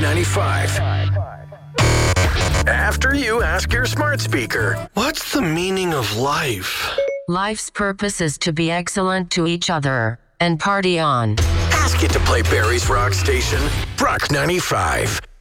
95. After you ask your smart speaker, what's the meaning of life? Life's purpose is to be excellent to each other and party on. Ask it to play Barry's Rock Station, Rock 95.